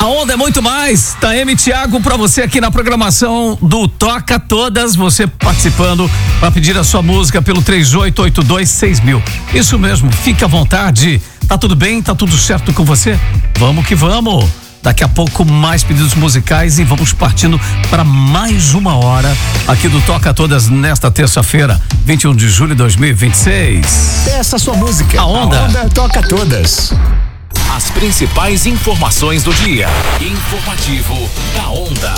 A onda é muito mais. Taeme Thiago pra você aqui na programação do Toca Todas. Você participando para pedir a sua música pelo 38826000. Isso mesmo, fique à vontade. Tá tudo bem? Tá tudo certo com você? Vamos que vamos. Daqui a pouco mais pedidos musicais e vamos partindo para mais uma hora aqui do Toca Todas nesta terça-feira, 21 de julho de 2026. Peça sua música. A onda Toca Todas. As principais informações do dia. Informativo da Onda.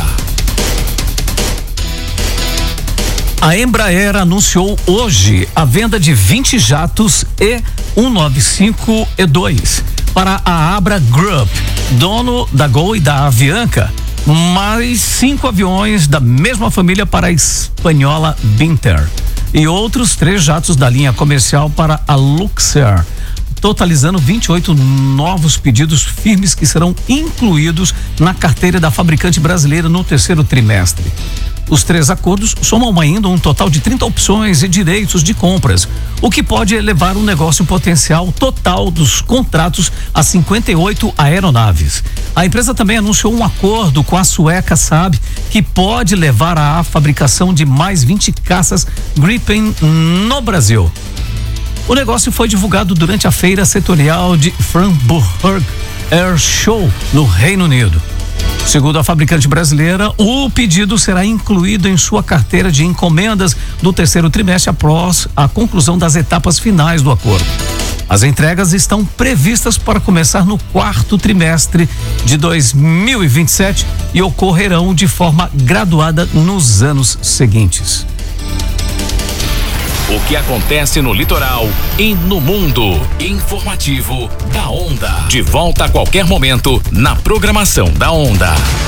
A Embraer anunciou hoje a venda de 20 jatos E195-E2 para a Abra Group, dono da Gol e da Avianca, mais 5 aviões da mesma família para a espanhola Binter e outros 3 jatos da linha comercial para a Luxair, totalizando 28 novos pedidos firmes que serão incluídos na carteira da fabricante brasileira no terceiro trimestre. Os 3 acordos somam ainda um total de 30 opções e direitos de compras, o que pode elevar o negócio potencial total dos contratos a 58 aeronaves. A empresa também anunciou um acordo com a sueca Saab, que pode levar à fabricação de mais 20 caças Gripen no Brasil. O negócio foi divulgado durante a feira setorial de Frankfurt Air Show, no Reino Unido. Segundo a fabricante brasileira, o pedido será incluído em sua carteira de encomendas do terceiro trimestre após a conclusão das etapas finais do acordo. As entregas estão previstas para começar no quarto trimestre de 2027 e ocorrerão de forma graduada nos anos seguintes. O que acontece no litoral e no mundo. Informativo da Onda. De volta a qualquer momento na programação da Onda.